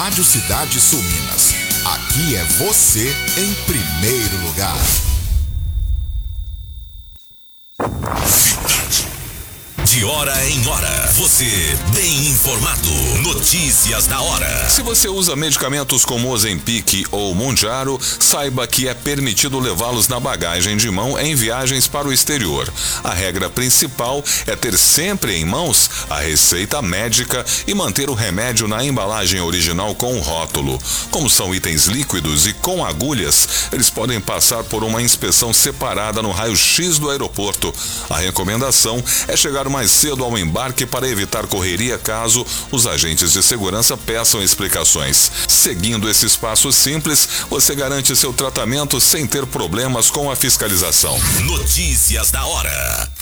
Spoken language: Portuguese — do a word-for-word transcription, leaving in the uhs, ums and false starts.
Rádio Cidade Sul Minas. Aqui é você em primeiro lugar. De hora em hora, você bem informado. Notícias da hora. Se você usa medicamentos como Ozempic ou Mounjaro, saiba que é permitido levá-los na bagagem de mão em viagens para o exterior. A regra principal é ter sempre em mãos a receita médica e manter o remédio na embalagem original com o rótulo. Como são itens líquidos e com agulhas, eles podem passar por uma inspeção separada no raio-x do aeroporto. A recomendação é chegar mais cedo ao embarque para evitar correria caso os agentes de segurança peçam explicações. Seguindo esses passos simples, você garante seu tratamento sem ter problemas com a fiscalização. Notícias da hora.